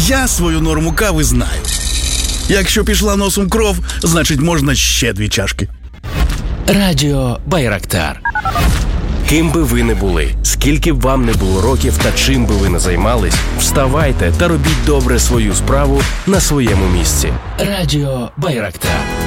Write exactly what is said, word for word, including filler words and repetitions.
Я свою норму кави знаю. Якщо пішла носом кров, значить можна ще дві чашки. Радіо Байрактар. Ким би ви не були, скільки б вам не було років та чим би ви не займались, вставайте та робіть добре свою справу на своєму місці. Радіо Байрактар.